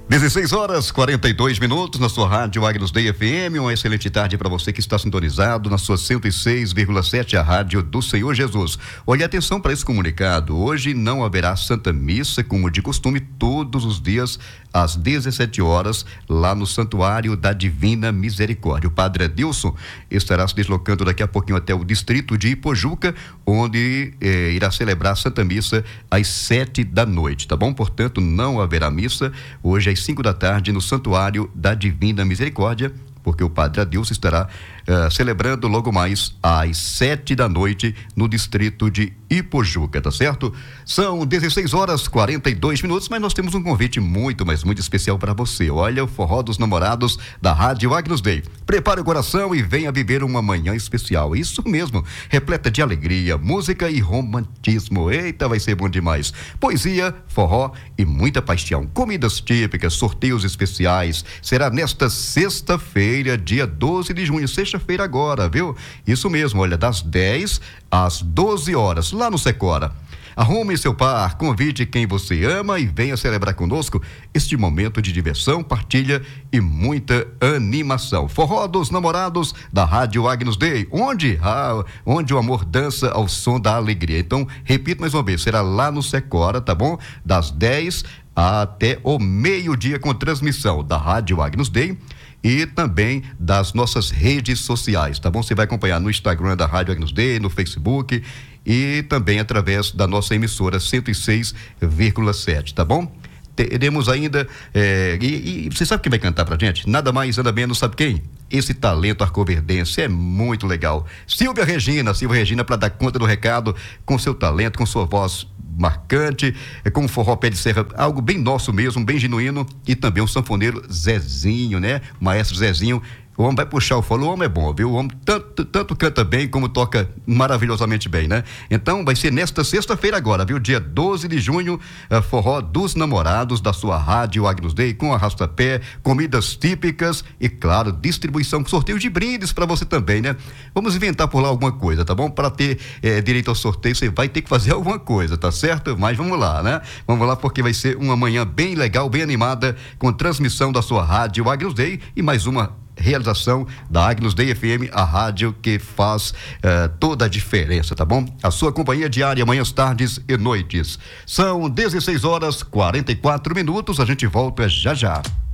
16 horas 42 minutos na sua rádio Agnus Dei FM. Uma excelente tarde para você que está sintonizado na sua 106,7, a rádio do Senhor Jesus. Olhe, atenção para esse comunicado. Hoje não haverá Santa Missa, como de costume, todos os dias às 17 horas, lá no Santuário da Divina Misericórdia. O Padre Adilson estará se deslocando daqui a pouquinho até o distrito de Ipojuca, onde irá celebrar a Santa Missa às 7 da noite, tá bom? Portanto, não haverá missa hoje às 5 da tarde no Santuário da Divina Misericórdia, porque o Padre Adilson estará celebrando logo mais às 7 da noite no distrito de Ipojuca, tá certo? São 16 horas 42 minutos, mas nós temos um convite muito, mas muito especial para você. Olha, o Forró dos Namorados da Rádio Agnus Dei. Prepare o coração e venha viver uma manhã especial. Isso mesmo, repleta de alegria, música e romantismo. Eita, vai ser bom demais. Poesia, forró e muita paixão. Comidas típicas, sorteios especiais. Será nesta sexta-feira, dia 12 de junho, sexta-feira agora, viu? Isso mesmo, olha, das 10 às 12 horas, lá no Secora. Arrume seu par, convide quem você ama e venha celebrar conosco este momento de diversão, partilha e muita animação. Forró dos Namorados da Rádio Agnus Dei, onde o amor dança ao som da alegria. Então, repito mais uma vez, será lá no Secora, tá bom? Das 10 até o meio-dia, com transmissão da Rádio Agnus Dei e também das nossas redes sociais, tá bom? Você vai acompanhar no Instagram da Rádio Agnus Dei, no Facebook e também através da nossa emissora 106,7, tá bom? Teremos ainda, e você sabe quem vai cantar pra gente? Nada mais, nada menos, sabe quem? Esse talento arcoverdense é muito legal. Silvia Regina, para dar conta do recado, com seu talento, com sua voz marcante, com o forró pé de serra, algo bem nosso mesmo, bem genuíno, e também o sanfoneiro Zezinho, né? O maestro Zezinho. O homem vai puxar o fole, o homem é bom, viu? O homem tanto canta bem como toca maravilhosamente bem, né? Então vai ser nesta sexta-feira agora, viu? Dia 12 de junho, Forró dos Namorados da sua rádio Agnus Dei, com arrastapé, comidas típicas e, claro, distribuição, sorteio de brindes para você também, né? Vamos inventar por lá alguma coisa, tá bom? Para ter direito ao sorteio, você vai ter que fazer alguma coisa, tá certo? Mas vamos lá, né? Vamos lá, porque vai ser uma manhã bem legal, bem animada, com transmissão da sua rádio Agnus Dei e mais uma realização da Agnus Dei FM, a rádio que faz toda a diferença, tá bom? A sua companhia diária, manhãs, tardes e noites. São 16 horas 44 minutos, a gente volta já já.